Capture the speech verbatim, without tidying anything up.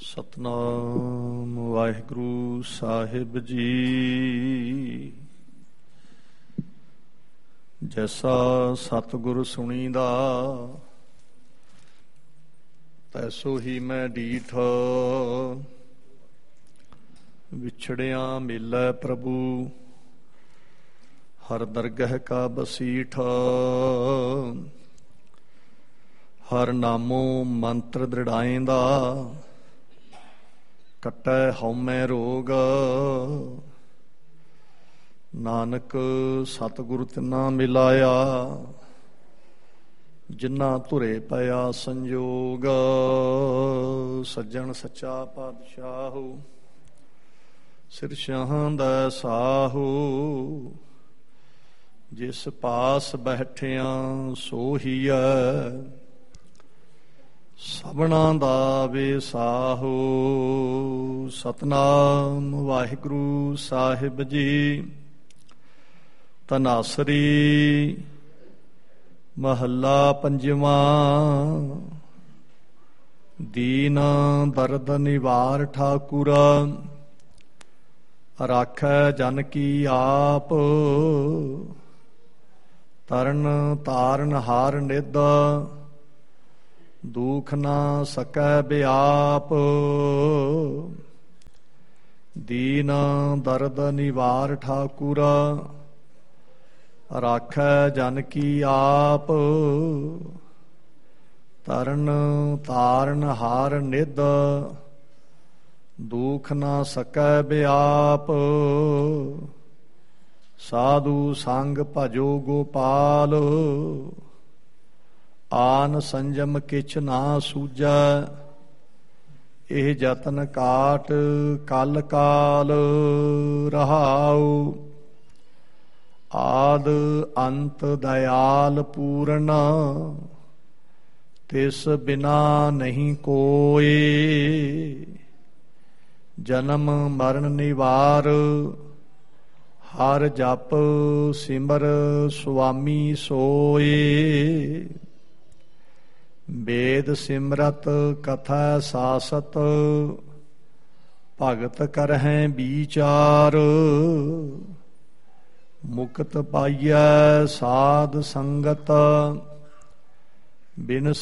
ਸਤਨਾਮ ਵਾਹਿਗੁਰੂ ਸਾਹਿਬ ਜੀ। ਜੈਸਾ ਸਤਿਗੁਰ ਸੁਣੀਦਾ ਤੈਸੋ ਹੀ ਮੈਂ ਡੀਠ। ਵਿਛੜਿਆਂ ਮਿਲੈ ਪ੍ਰਭੂ ਹਰ ਦਰਗਹਿ ਕਾ ਬਸੀਠ। ਹਰ ਨਾਮੋ ਮੰਤਰ ਦ੍ਰਿੜਾਏਂਦਾ ਕੱਟੈ ਹਉਮੈ ਰੋਗ। ਨਾਨਕ ਸਤਿਗੁਰ ਤਿਨਾ ਮਿਲਾਇਆ ਜਿਨ੍ਹਾਂ ਧੁਰੇ ਪਿਆ ਸੰਜੋਗ। ਸੱਜਣ ਸੱਚਾ ਪਾਤਸ਼ਾਹੋ ਸਿਰ ਸ਼ਾਹਾਂ ਦਾ ਸਾਹੋ। ਜਿਸ ਪਾਸ ਬੈਠਿਆਂ ਸੋਹੀਐ ਸਭਨਾਂ ਦਾ ਵੇਸਾਹੋ। ਸਤਨਾਮ ਵਾਹਿਗੁਰੂ ਸਾਹਿਬ ਜੀ। ਧਨਾਸਰੀ ਮਹੱਲਾ ਪੰਜਵਾਂ। ਦੀਨ ਦਰਦ ਨਿਵਾਰ ਠਾਕੁਰ ਰਾਖੈ ਜਨ ਕੀ ਆਪ। ਤਰਨ ਤਾਰਨ ਹਾਰ ਨਿਧ ਦੁਖ ਨਾ ਸਕੈ ਬਿਆਪ। ਦੀਨ ਦਰਦ ਨਿਵਾਰ ਠਾਕੁਰ ਰਾਖੈ ਜਨ ਕੀ ਆਪ। ਤਰਨ ਤਾਰਨ ਹਾਰ ਨਿਧ ਦੁਖ ਨਾ ਸਕੈ ਬਿਆਪ। ਸਾਧੂ ਸੰਗ ਭਜੋ ਗੋਪਾਲ ਆਨ ਸੰਜਮ ਕਿਛ ਨਾ ਸੂਝੈ। ਇਹ ਜਤਨ ਕਾਟ ਕਲ ਕਾਲ ਰਹਾਉ। ਆਦ ਅੰਤ ਦਇਆਲ ਪੂਰਨ ਤਿਸ ਬਿਨਾ ਨਹੀਂ ਕੋਇ। ਜਨਮ ਮਰਨ ਨਿਵਾਰ ਹਰ ਜਪ ਸਿਮਰ ਸੁਆਮੀ ਸੋਏ। ਵੇਦ ਸਿਮਰਤ ਕਥਾ ਸਾਸਤ ਭਗਤ ਕਰਹਿ ਵਿਚਾਰ। ਮੁਕਤ ਪਾਈਐ ਸਾਧ ਸੰਗਤ ਬਿਨ